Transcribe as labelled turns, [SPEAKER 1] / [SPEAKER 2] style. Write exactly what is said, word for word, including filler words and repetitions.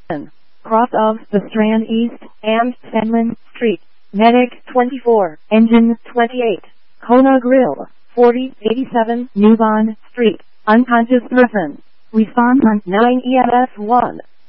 [SPEAKER 1] cross of the Strand East and Sanlin Street. Medic twenty-four, Engine twenty-eight, Kona Grill, forty eighty-seven New Bond Street, unconscious person. Response on nine E M S one.